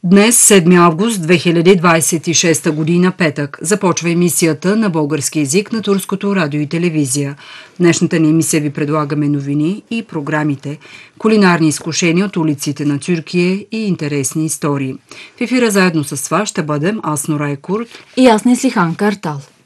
Днес, 7 август 2026 година, петък, започва емисията на български език на Турското радио и телевизия. В днешната ни емисия ви предлагаме новини и програмите, кулинарни изкушения от улиците на Тюркия и интересни истории. В ефира заедно с това ще бъдем аз, Норай Курт и аз, Неслихан Картал.